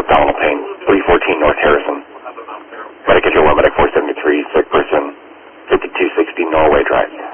abdominal pain, 314 North Harrison. Medic at your 1, Medic 473, sick person, 5260 Norway Drive.